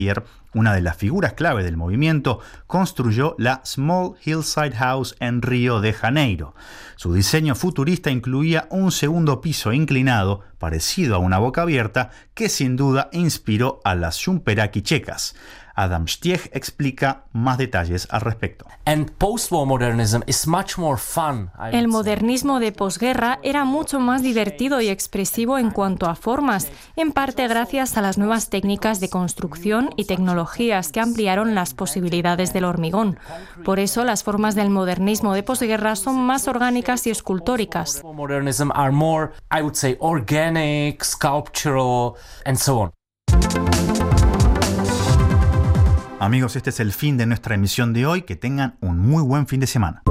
una de las figuras clave del movimiento, construyó la Small Hillside House en Río de Janeiro. Su diseño futurista incluía un segundo piso inclinado, parecido a una boca abierta, que sin duda inspiró a las Šumperaki checas. Adam Stieg explica más detalles al respecto. El modernismo de posguerra era mucho más divertido y expresivo en cuanto a formas, en parte gracias a las nuevas técnicas de construcción y tecnologías que ampliaron las posibilidades del hormigón. Por eso las formas del modernismo de posguerra son más orgánicas y escultóricas. Amigos, este es el fin de nuestra emisión de hoy. Que tengan un muy buen fin de semana.